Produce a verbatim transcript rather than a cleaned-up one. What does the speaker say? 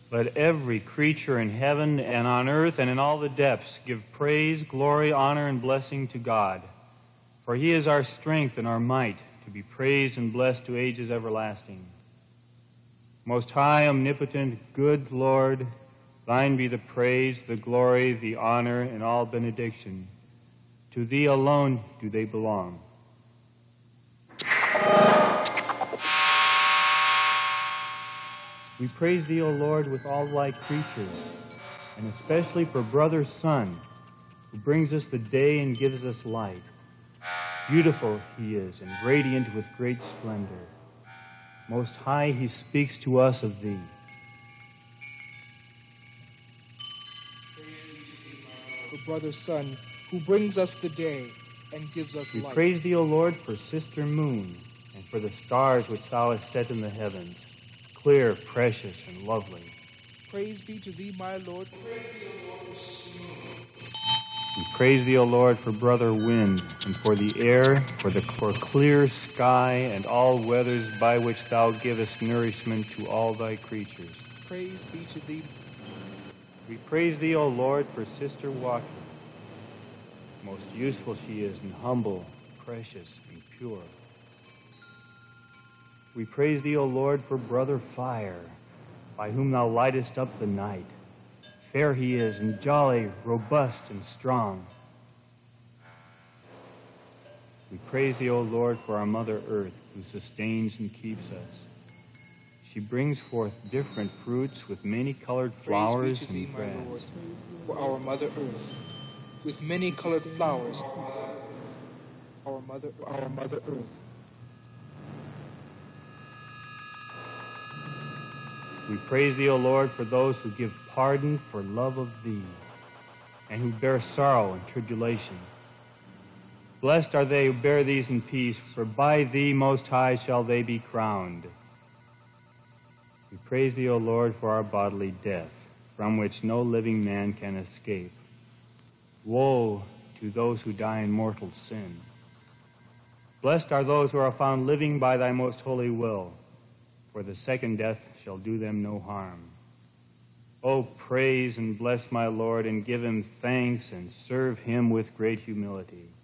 Let every creature in heaven and on earth and in all the depths give praise, glory, honor, and blessing to God. For he is our strength and our might, to be praised and blessed to ages everlasting. Most high, omnipotent, good Lord, thine be the praise, the glory, the honor, and all benediction. To thee alone do they belong. We praise thee, O Lord, with all thy creatures, and especially for brother Sun, who brings us the day and gives us light. Beautiful he is, and radiant with great splendor. Most high, he speaks to us of thee. For brother Sun, who brings us the day and gives us we light. We praise thee, O Lord, for sister Moon, and for the stars which thou hast set in the heavens, clear, precious, and lovely. Praise be to thee, my Lord. We praise thee, O Lord, for brother Wind, and for the air, for the for clear sky, and all weathers by which thou givest nourishment to all thy creatures. Praise be to thee. We praise thee, O Lord, for sister Walker. Most useful she is, and humble, precious, and pure. We praise thee, O Lord, for brother Fire, by whom thou lightest up the night. Fair he is, and jolly, robust, and strong. We praise thee, O Lord, for our Mother Earth, who sustains and keeps us. She brings forth different fruits with many colored flowers Praise be to and thee, my grass. Lord, for our Mother Earth, with many colored flowers. Our Mother, our Mother Earth. We praise thee, O Lord, for those who give pardon for love of thee, and who bear sorrow and tribulation. Blessed are they who bear these in peace, for by thee most high shall they be crowned. We praise thee, O Lord, for our bodily death, from which no living man can escape. Woe to those who die in mortal sin. Blessed are those who are found living by thy most holy will, for the second death shall do them no harm. O praise and bless my Lord, and give him thanks, and serve him with great humility.